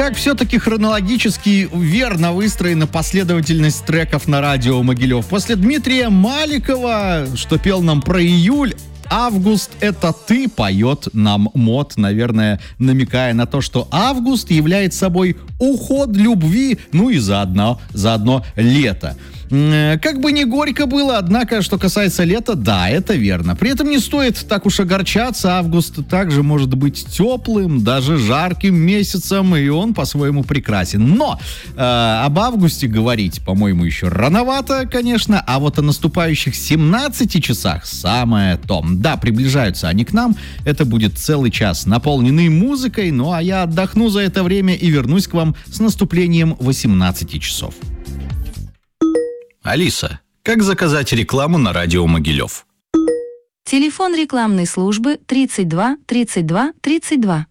как все-таки хронологически верно выстроена последовательность треков на радио Могилев. После Дмитрия Маликова, что пел нам про июль, «Август — это ты», поет нам МОД, наверное, намекая на то, что август является собой уход любви, ну и заодно лето. Как бы не горько было, однако, что касается лета, да, это верно. При этом не стоит так уж огорчаться, август также может быть теплым, даже жарким месяцем, и он по-своему прекрасен. Но об августе говорить, по-моему, еще рановато, конечно, а вот о наступающих 17 часах самое то. Да, приближаются они к нам, это будет целый час, наполненный музыкой, ну а я отдохну за это время и вернусь к вам с наступлением 18 часов. Алиса, как заказать рекламу на радио Могилев? Телефон рекламной службы 32 32 32.